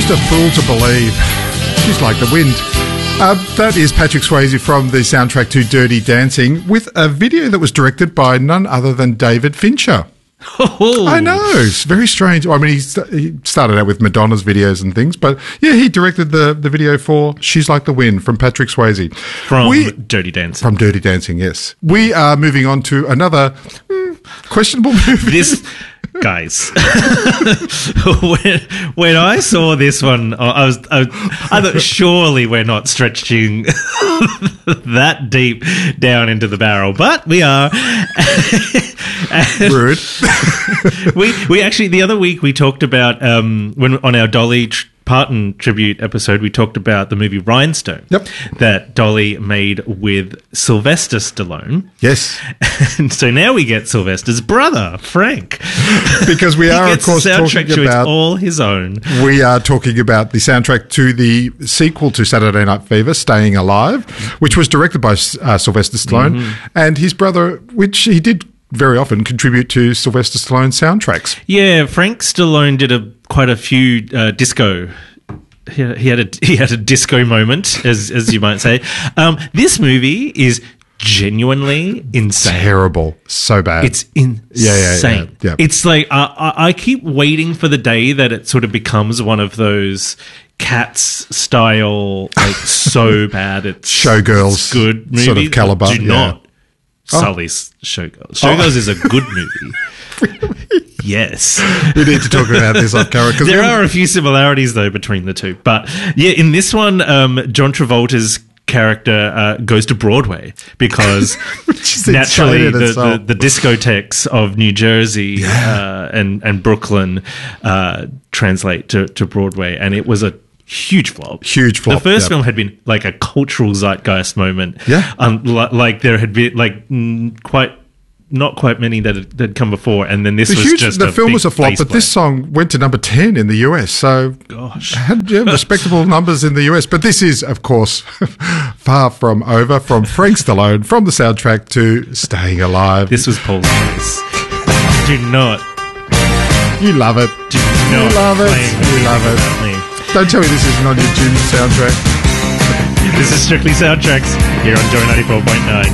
Just a fool to believe. She's like the wind. That is Patrick Swayze from the soundtrack to Dirty Dancing with a video that was directed by none other than David Fincher. Oh. I know. It's very strange. I mean, he started out with Madonna's videos and things, but yeah, he directed the video for She's Like the Wind from Patrick Swayze. From Dirty Dancing. From Dirty Dancing, yes. We are moving on to another questionable movie. Guys, when I saw this one, I thought surely we're not stretching that deep down into the barrel, but we are. Rude. we actually the other week we talked about when on our Dolly Parton tribute episode, we talked about the movie Rhinestone. Yep. That Dolly made with Sylvester Stallone. Yes. And so now we get Sylvester's brother, Frank. Because we are, of course, talking about... all his own. We are talking about the soundtrack to the sequel to Saturday Night Fever, Staying Alive, which was directed by Sylvester Stallone, and his brother, which he did very often contribute to Sylvester Stallone's soundtracks. Yeah, Frank Stallone did quite a few disco. He had a disco moment, as you might say. This movie is genuinely insane. Terrible, so bad. It's insane. Yeah. It's like I keep waiting for the day that it sort of becomes one of those Cats style, like so bad it's Showgirls, good movie. sort of caliber. Do not. Sully's Showgirls. Showgirls is a good movie. Yes. We need to talk about this off camera. There are a few similarities, though, between the two. But, yeah, in this one, John Travolta's character goes to Broadway because naturally the discotheques of New Jersey and Brooklyn translate to Broadway. And it was a huge flop. The first film had been like a cultural zeitgeist moment. Yeah. Like there had been not quite many that had come before, and then this was just the film was a flop, but this song went to number 10 in the US. So, had respectable numbers in the US. But this is, of course, far from over. From Frank Stallone, from the soundtrack to Staying Alive. This was Paul's voice. Do not. You love it. Do not. You love it. You love it. Don't tell me this isn't on your June soundtrack. This is Strictly Soundtracks here on Joy 94.9.